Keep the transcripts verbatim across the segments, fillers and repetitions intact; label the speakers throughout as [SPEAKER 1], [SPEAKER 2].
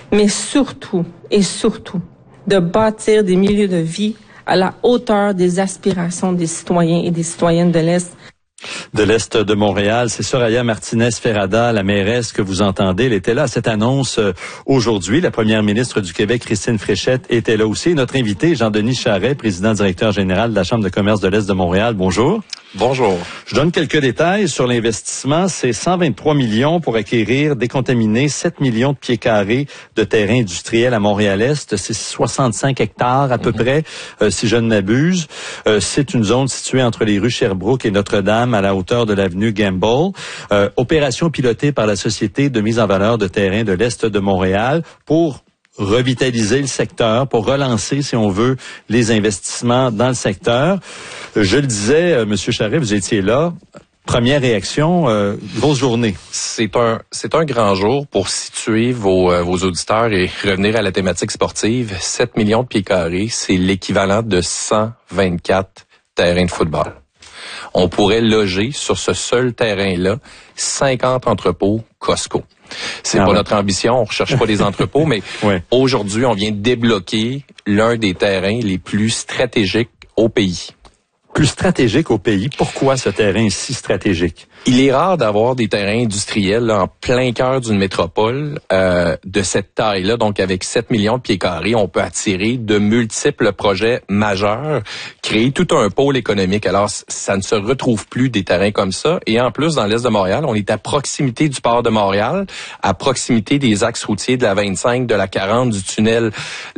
[SPEAKER 1] mais surtout et surtout de bâtir des milieux de vie à la hauteur des aspirations des citoyens et des citoyennes de l'Est.
[SPEAKER 2] De l'Est de Montréal, c'est Soraya Martinez-Ferrada, la mairesse que vous entendez. Elle était là à cette annonce euh, aujourd'hui. La première ministre du Québec, Christine Fréchette, était là aussi. Notre invité, Jean-Denis Charret, président-directeur général de la Chambre de commerce de l'Est de Montréal. Bonjour.
[SPEAKER 3] Bonjour.
[SPEAKER 2] Je donne quelques détails sur l'investissement. C'est cent vingt-trois millions pour acquérir, décontaminer sept millions de pieds carrés de terrain industriel à Montréal-Est. C'est soixante-cinq hectares à peu mm-hmm. près, euh, si je ne m'abuse. Euh, c'est une zone située entre les rues Sherbrooke et Notre-Dame, à la hauteur de l'avenue Gamble. Euh, opération pilotée par la Société de mise en valeur de terrain de l'Est de Montréal pour revitaliser le secteur, pour relancer, si on veut, les investissements dans le secteur. Je le disais, euh, Monsieur Charret, vous étiez là. Première réaction, euh, grosse journée.
[SPEAKER 3] C'est un c'est un grand jour pour situer vos euh, vos auditeurs et revenir à la thématique sportive. sept millions de pieds carrés, c'est l'équivalent de cent vingt-quatre terrains de football. On pourrait loger sur ce seul terrain-là cinquante entrepôts Costco. C'est ah pas ouais. notre ambition, on recherche pas des entrepôts, mais ouais. aujourd'hui, on vient débloquer l'un des terrains les plus stratégiques au pays.
[SPEAKER 2] Plus stratégique au pays. Pourquoi ce terrain est si stratégique?
[SPEAKER 3] Il est rare d'avoir des terrains industriels là, en plein cœur d'une métropole euh, de cette taille-là. Donc, avec sept millions de pieds carrés, on peut attirer de multiples projets majeurs, créer tout un pôle économique. Alors, ça ne se retrouve plus des terrains comme ça. Et en plus, dans l'Est de Montréal, on est à proximité du port de Montréal, à proximité des axes routiers de la vingt-cinq, de la quarante, du tunnel.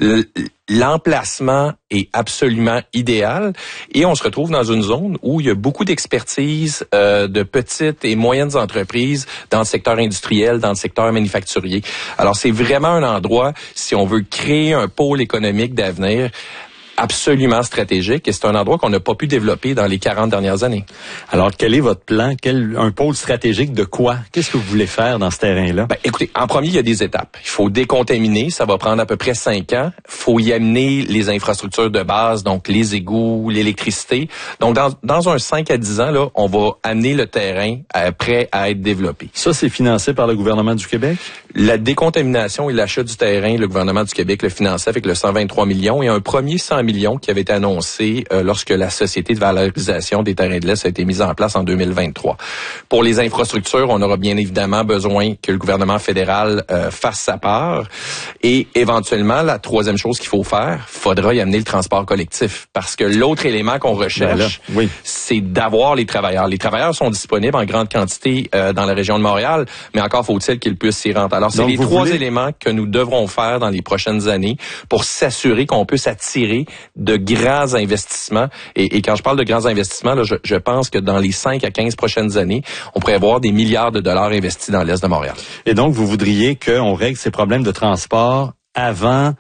[SPEAKER 3] L'emplacement est absolument idéal et on se retrouve dans une zone où il y a beaucoup d'expertise euh, de petites et moyennes entreprises dans le secteur industriel, dans le secteur manufacturier. Alors, c'est vraiment un endroit, si on veut créer un pôle économique d'avenir, absolument stratégique et c'est un endroit qu'on n'a pas pu développer dans les quarante dernières années.
[SPEAKER 2] Alors, quel est votre plan? Quel, un pôle stratégique de quoi? Qu'est-ce que vous voulez faire dans ce terrain-là?
[SPEAKER 3] Ben, écoutez, en premier, il y a des étapes. Il faut décontaminer, ça va prendre à peu près cinq ans. Il faut y amener les infrastructures de base, donc les égouts, l'électricité. Donc, dans, dans un cinq à dix ans, là, on va amener le terrain euh, prêt à être développé.
[SPEAKER 2] Ça, c'est financé par le gouvernement du Québec?
[SPEAKER 3] La décontamination et l'achat du terrain, le gouvernement du Québec le finançait avec le cent vingt-trois millions et un premier cent millions qui avait été annoncé euh, lorsque la Société de valorisation des terrains de l'Est a été mise en place en deux mille vingt-trois. Pour les infrastructures, on aura bien évidemment besoin que le gouvernement fédéral euh, fasse sa part et éventuellement, la troisième chose qu'il faut faire, faudra y amener le transport collectif parce que l'autre élément qu'on recherche, ben là, oui. c'est d'avoir les travailleurs. Les travailleurs sont disponibles en grande quantité euh, dans la région de Montréal, mais encore faut-il qu'ils puissent s'y rendre. Alors, c'est Donc, les trois voulez... éléments que nous devrons faire dans les prochaines années pour s'assurer qu'on puisse attirer de grands investissements. Et, et quand je parle de grands investissements, là, je, je pense que dans les cinq à quinze prochaines années, on pourrait avoir des milliards de dollars investis dans l'Est de Montréal.
[SPEAKER 2] Et donc, vous voudriez qu'on règle ces problèmes de transport avant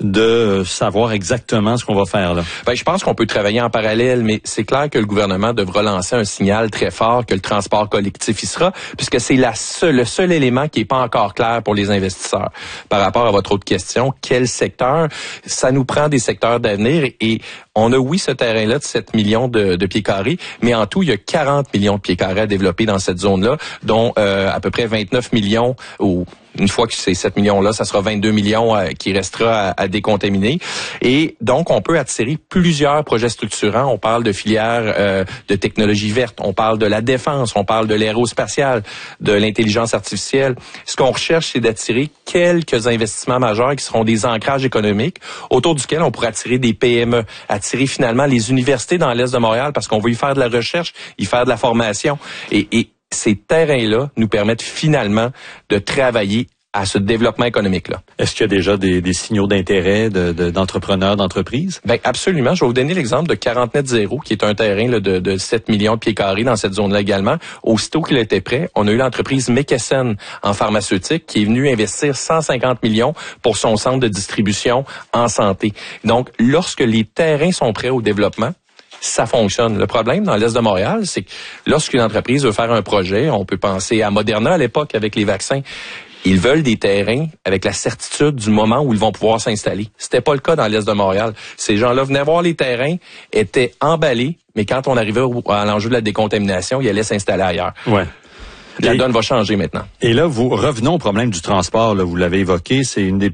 [SPEAKER 2] de savoir exactement ce qu'on va faire là?
[SPEAKER 3] Ben, je pense qu'on peut travailler en parallèle, mais c'est clair que le gouvernement devra lancer un signal très fort que le transport collectif y sera, puisque c'est la seule, le seul élément qui est pas encore clair pour les investisseurs. Par rapport à votre autre question, quel secteur? Ça nous prend des secteurs d'avenir et, et on a, oui, ce terrain-là de sept millions de, de pieds carrés, mais en tout, il y a quarante millions de pieds carrés à développer dans cette zone-là, dont euh, à peu près vingt-neuf millions ou une fois que ces sept millions-là, ça sera vingt-deux millions euh, qui restera à, à décontaminer. Et donc, on peut attirer plusieurs projets structurants. On parle de filières euh, de technologie verte, on parle de la défense, on parle de l'aérospatiale, de l'intelligence artificielle. Ce qu'on recherche, c'est d'attirer quelques investissements majeurs qui seront des ancrages économiques autour duquel on pourra attirer des P M E, attirer finalement les universités dans l'Est de Montréal parce qu'on veut y faire de la recherche, y faire de la formation. Et, et ces terrains-là nous permettent finalement de travailler à ce développement économique-là.
[SPEAKER 2] Est-ce qu'il y a déjà des, des signaux d'intérêt de, de, d'entrepreneurs, d'entreprises?
[SPEAKER 3] Ben absolument. Je vais vous donner l'exemple de quarante net zéro, qui est un terrain là, de, de sept millions de pieds carrés dans cette zone-là également. Aussitôt qu'il était prêt, on a eu l'entreprise McKesson en pharmaceutique qui est venue investir cent cinquante millions pour son centre de distribution en santé. Donc, lorsque les terrains sont prêts au développement, ça fonctionne. Le problème dans l'Est de Montréal, c'est que lorsqu'une entreprise veut faire un projet, on peut penser à Moderna à l'époque avec les vaccins, ils veulent des terrains avec la certitude du moment où ils vont pouvoir s'installer. C'était pas le cas dans l'Est de Montréal. Ces gens-là venaient voir les terrains, étaient emballés, mais quand on arrivait à l'enjeu de la décontamination, ils allaient s'installer ailleurs.
[SPEAKER 2] Ouais.
[SPEAKER 3] La
[SPEAKER 2] et,
[SPEAKER 3] donne va changer maintenant.
[SPEAKER 2] Et là, vous revenons au problème du transport. Là, vous l'avez évoqué, c'est une des